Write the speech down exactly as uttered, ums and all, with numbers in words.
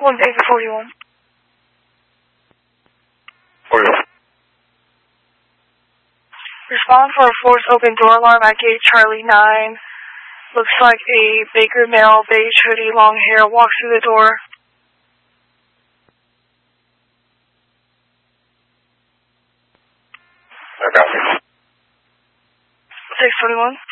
one Baker forty-one. forty-one. Respond for a forced open door alarm at gate Charlie nine. Looks like a Baker male, beige hoodie, long hair, walks through the door. I got you. six twenty-one.